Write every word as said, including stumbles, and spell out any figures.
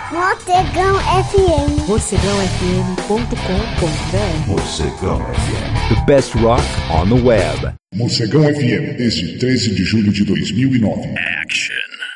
Mocegão F M. mocegão f m ponto com ponto b r. Mocegão F M. The best rock on the web. Mocegão F M, desde treze de julho de dois mil e nove. Action.